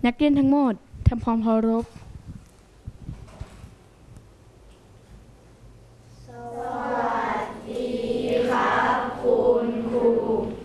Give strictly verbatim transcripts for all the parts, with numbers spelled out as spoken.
นักเรียนทั้งหมดทำความเคารพสวัสดีครับคุณครู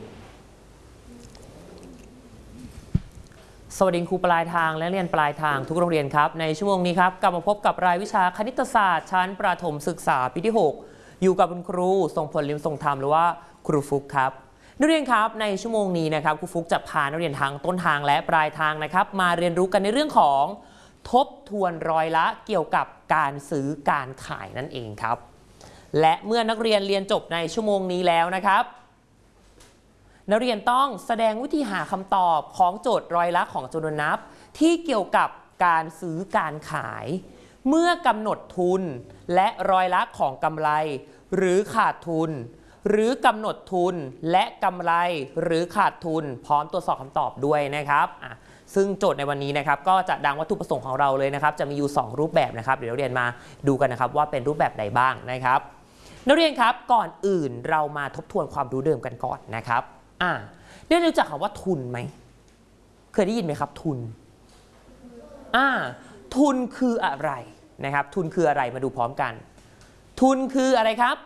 สวัสดีครูปลายทางและเรียนปลายทางทุกโรงเรียนครับในชั่วโมงนี้ครับกลับมาพบกับรายวิชาคณิตศาสตร์ชั้นประถมศึกษาปีที่หกอยู่กับคุณครูทรงพลลิมทรงธรรมหรือว่าครูฟุกครับนักเรียนครับในชั่วโมงนี้นะครับครูฟุกจะพานักเรียนทางต้นทางและปลายทางนะครับมาเรียนรู้กันในเรื่องของทบทวนร้อยละเกี่ยวกับการซื้อการขายนั่นเองครับและเมื่อนักเรียนเรียนจบในชั่วโมงนี้แล้วนะครับนักเรียนต้องแสดงวิธีหาคำตอบของโจทย์ร้อยละของจำนวนนับที่เกี่ยวกับการซื้อการขายเมื่อกำหนดทุนและร้อยละของกำไรหรือขาดทุนหรือกำหนดทุนและกำไรหรือขาดทุนพร้อมตรวจสอบคำตอบด้วยนะครับอ่ะซึ่งโจทย์ในวันนี้นะครับก็จะดังวัตถุประสงค์ของเราเลยนะครับจะมีอยู่สองรูปแบบนะครับเดี๋ยวนักเรียนมาดูกันนะครับว่าเป็นรูปแบบใดบ้างนะครับนักเรียนครับก่อนอื่นเรามาทบทวนความรู้เดิมกันก่อนนะครับอ่าได้รู้จักคำว่าทุนไหมเคยได้ยินไหมครับทุนอ่าทุนคืออะไรนะครับทุนคืออะไรมาดูพร้อมกันทุนคืออะไรครับ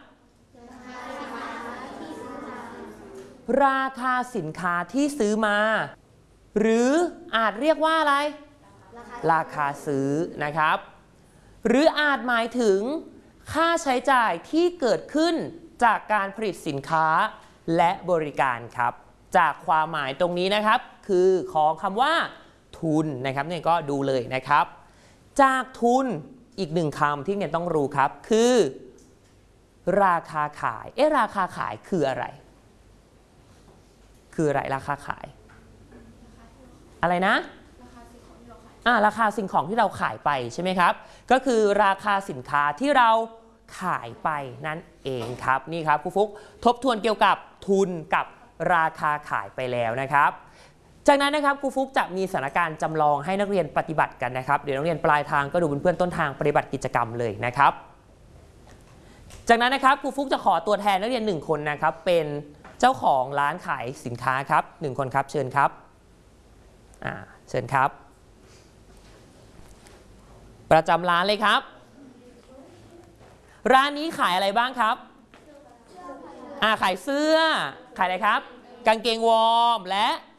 ราคาสินค้าที่ซื้อมาหรืออาจเรียกว่าอะไรราคาซื้อนะครับหรืออาจหมายถึงค่าใช้จ่ายที่เกิดขึ้นจากการผลิตสินค้าและบริการครับจากความหมายตรงนี้นะครับคือของคำว่าทุนนะครับเนี่ยก็ดูเลยนะครับจากทุนอีกหนึ่งคำที่เนี่ยต้องรู้ครับคือราคาขายเอ๊ะราคาขายคืออะไรคืออะไรราคาขายอะไรนะอ่าราคาสิ่งของที่เราขายไปใช่ไหมครับก็คือราคาสินค้าที่เราขายไปนั่นเองครับนี่ครับครูฟุกทบทวนเกี่ยวกับทุนกับราคาขายไปแล้วนะครับจากนั้นนะครับครูฟุกจะมีสถานการณ์จำลองให้นักเรียนปฏิบัติกันนะครับเดี๋ยวนักเรียนปลายทางก็ดูเป็นเพื่อนต้นทางปฏิบัติกิจกรรมเลยนะครับจากนั้นนะครับครูฟุกจะขอตัวแทนนักเรียนหนึ่งคนนะครับเป็นเจ้าของร้านขายสินค้าครับหนึ่งคนครับเชิญครับอ่าเชิญครับประจำร้านเลยครับร้านนี้ขายอะไรบ้างครับอ่าขายเสื้อขายอะไรครับกางเกงวอร์มและ